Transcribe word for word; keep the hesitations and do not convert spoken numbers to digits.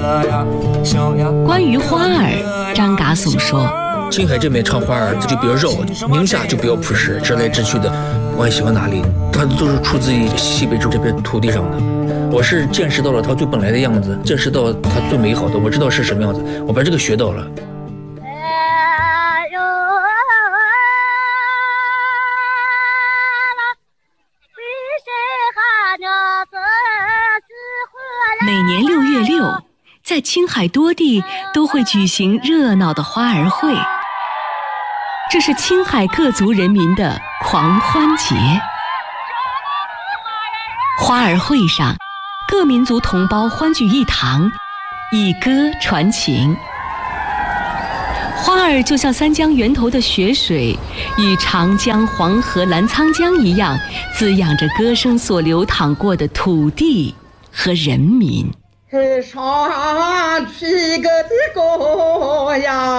关于花儿，张嘎怂说： 青海这边唱花儿就比较绕，宁夏就比较朴实，直来直去的，不管喜欢哪里，它都是出自于西北这片土地上的。我是见识到了它最本来的样子，见识到它最美好的，我知道是什么样子，我把这个学到了。 每年六月六，在青海多地都会举行热闹的花儿会，这是青海各族人民的狂欢节。花儿会上，各民族同胞欢聚一堂，以歌传情。花儿就像三江源头的雪水，与长江、黄河、澜沧江一样，滋养着歌声所流淌过的土地和人民。 上七个的歌呀，